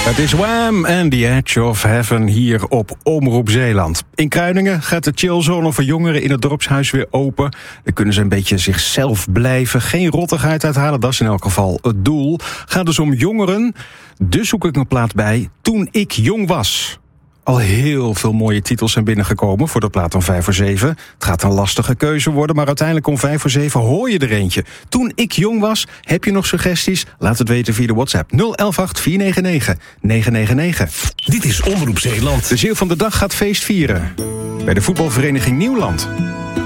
Het is Wham! And the Edge of Heaven hier op Omroep Zeeland. In Kruiningen gaat de chillzone voor jongeren in het dorpshuis weer open. Dan kunnen ze een beetje zichzelf blijven. Geen rottigheid uithalen, dat is in elk geval het doel. Gaat dus om jongeren. Dus zoek ik een plaat bij Toen ik jong was. Al heel veel mooie titels zijn binnengekomen voor de plaat om 7:05. Het gaat een lastige keuze worden, maar uiteindelijk om 7:05 hoor je er eentje. Toen ik jong was, heb je nog suggesties? Laat het weten via de WhatsApp 0118 499 999. Dit is Omroep Zeeland. De Zeeuw van de Dag gaat feest vieren bij de voetbalvereniging Nieuwland.